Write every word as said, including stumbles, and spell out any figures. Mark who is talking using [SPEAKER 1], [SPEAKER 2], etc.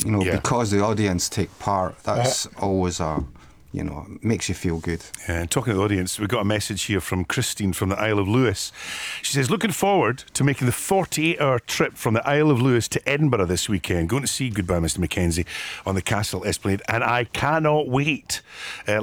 [SPEAKER 1] you know,
[SPEAKER 2] Yeah.
[SPEAKER 1] because the audience take part. That's always a, you know, makes you feel good.
[SPEAKER 2] Yeah, and talking to the audience, we've got a message here from Christine from the Isle of Lewis. She says, looking forward to making the forty-eight hour trip from the Isle of Lewis to Edinburgh this weekend. Going to see Goodbye Mister Mackenzie on the Castle Esplanade, and I cannot wait. Uh,